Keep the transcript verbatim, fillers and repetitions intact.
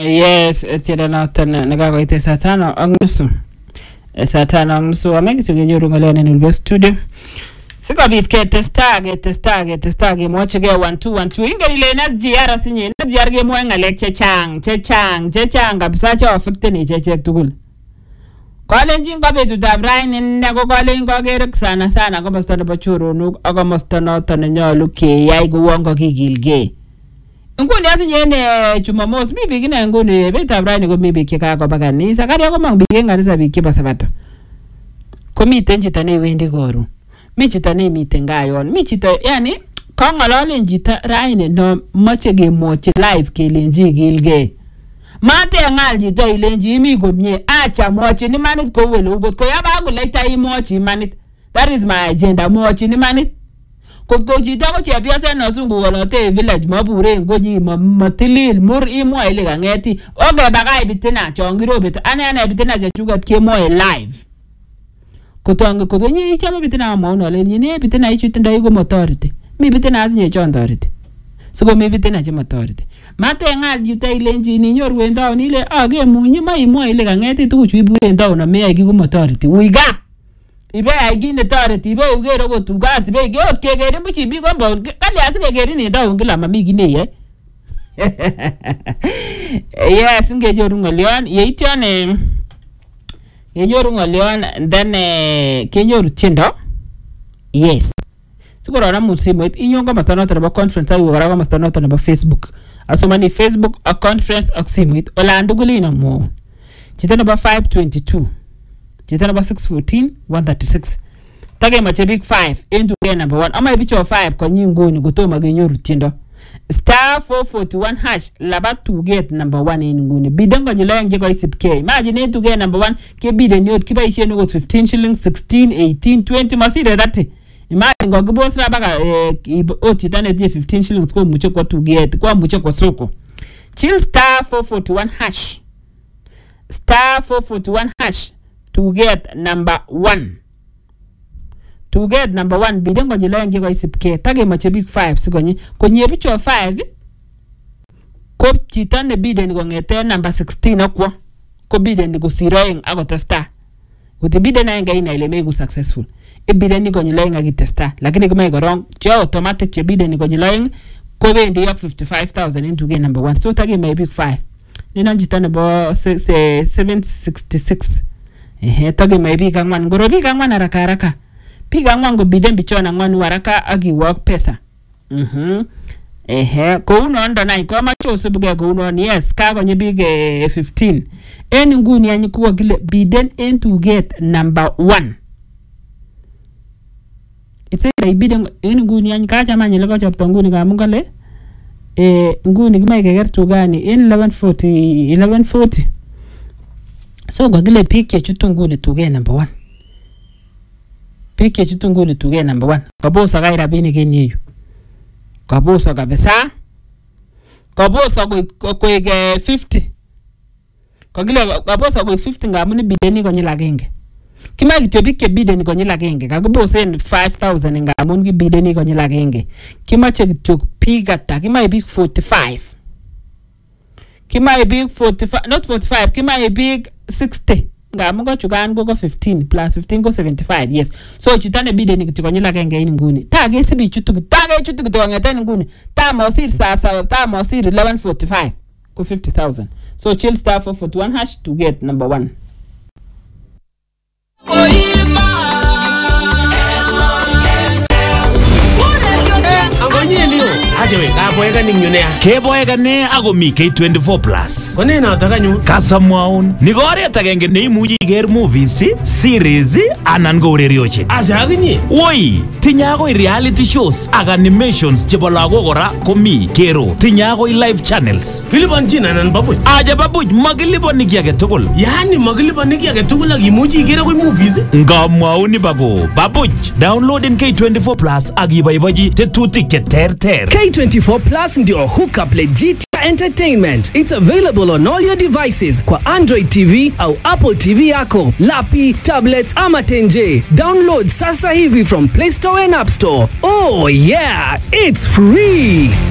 Yes, tiada noton nakakoite saa tano ak nusu. Saa tano ak nusu ameki tukenyoru ng'olyon en Ulbet studio. Sikobit ketesta ketesta ketesta kemwochige one two one two. Ingen ile N S G R asinye N S G R kemwoe ng'alek chechang chechang chechang kabisa che affecten ichechek tugul. Kolenjin ko betutab raini ne ko kolenjin kokere sana sana komosta nebo choronok ak komosta noton nenyolu keyai kouon kokikilgei. Nguni asinye ne Jumamos mi biik ine nguni betutab raini komi biik chekakoba kanisa. Karia komong biik en kanisa biik chebo Sabato. Komiten chito newendi koron. Mi chito nemiten gaa yon. Mi chito yani kong'ololen chito raini no moche kemwochi live kelenji ikilgei. Mate ngal chito ilenji imi komie acha mwochi imanit kou ele ubot ko yaba kuleita imwochi imanit. That is my agenda, mwochi imanit. Kotko chito ko chepyoset nosungukolote village mabure ngonyi matilil mur imwoe ile kang'eti okebakai bitina chon kirobet ane ane bitina chechuket kemwoe live. Kotonge kotonyi ichome bitina amwaun ale nyine bitina ichutindoi komotoreti. Mi bitina asinye chon toreti. Sikomi bitina chemotoreti. Mate ngal chito ilenji ninyoru en town ile akemunyi ma imwoe ile kang'eti tuguchu ibu en town ameyai kiy komotoreti. Uiga ibe ai kit netoreti ibe ukere ko tugat ibe ot kekerin buch ibi kombo kali asikekerin en town kila mami kiy neyai. Yes, ngenyoru ng'olyon yeityon eh kenyoru ng'olyon then eh kenyoru tiendo. Yes. Sikorora musimoit inyon komosta noton nebo conference ayu kora komosta noton nebo Facebook. Asomani Facebook a conference ak simoit olan tugul inamwou. Chito nebo five twenty-two. Chito nebo six fourteen one thirty-six. Takemoche big five into game number one. Ama bicho five konyi nguni kotomo kenyoru tiendo. Star four forty-one hash labat to get number one in nguni. Bidon konyil oeng chekoisipkei. Imagine to get number one kebiden yot kiboisien okot fifteen shillings, sixteen, eighteen, twenty masire thirty. Imagine ngokibos rabaka eh ot chito netinye fifteen shillings komuche kwa to get komuche kwa soko. Chill star four forty-one hash. Star four forty-one hash to get number one. To get number one bidon konyil oeng chekoisipkei. Takemoche big five sikonyi konye bicho five ko chito ne biden kong'eten number sixteen akwo ko biden kosir oeng akotesta. Kuti biden aenge ina ile meku successful. E biden konyil oeng akitesta. Lakini kama ikorong cho automatic che biden konyil oeng ko bendi ak fifty-five thousand into game number one. So takemoche big five. Nina chito nebo seven sixty-six. Ehe takemoche big angwan. Ngoro big angwan haraka haraka. Big angwan go biden bichon angwan haraka akiwak pesa. Mhm. Ehe kou nondo nai koma chosubuge kou non. Yes kakonye big eh, fifteen. En nguni yani kuwa kile biden en to get number one. It's a biden en nguni yani kacha manyele ko chapto nguni kamun kale eh nguni kimae kekertu gani en eleven forty eleven forty. So kwa kile pick chechutu nguni to get number one. Pick chechutu nguni to get number one. Kabosa kai rabini kenyeyu. Kabosa kabisa. Kabosa kwa kwa fifty. Kwa kile kabosa kwa fifty ngamuni bideni konyil agenge. Kima kityo bik ke bideni konyil agenge. Kakibosen five thousand ngamun ki bideni konyil agenge. Kima che kityo piga ta. Kima big forty-five. Kima big forty-five. Not forty-five. Kima big sixty. Ngamun ko chukan ko fifteen plus fifteen ko seventy-five. Yes. So chitane bideni kityo konyil agenge ini nguni. Ta gesi bi chutu. Ta gesi chutu kityo ngeten nguni. Ta mosir sasa. Ta mosir eleven forty-five. Ko fifty thousand. So chill star four forty-one hash to get number one. Keboeka ne ako mi K twenty-four plus. Kone na takanyu Kasamwaun ni oret agenge neimuchi iker movies, series anan ko urerioshek. Asa akinye Woi, tinye akoi reality shows ak animations chebo lagok kora komi kero. Tinye akoi live channels. kilipanchin anan babuch. Aja babuch makiliponi kiy age tugul. Yani makiliponi kiy age tugul ak imuchi iker akoi movies. Ngamwaun bako babuch downloaden K twenty-four plus ak iboibochi tetutik che terter. K twenty-four plus ndio hookup legit entertainment. It's available on all your devices kwa Android T V au Apple T V yako, lapi, tablets ama tenje. Download sasa hivi from Play Store and App Store. Oh yeah, it's free.